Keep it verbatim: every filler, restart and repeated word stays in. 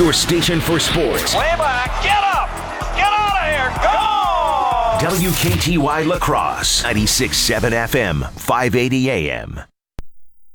Your station for sports. Way back. Get up. Get out of here. Go! W K T Y La Crosse, ninety-six point seven F M, five eighty A M.